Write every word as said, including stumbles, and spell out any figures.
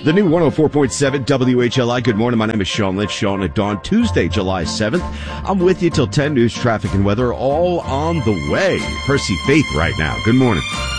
The new one oh four point seven W H L I. Good morning. My name is Sean Lynch. Sean at Dawn. Tuesday, July seventh. I'm with you till ten. News, traffic, and weather all on the way. Percy Faith right now. Good morning.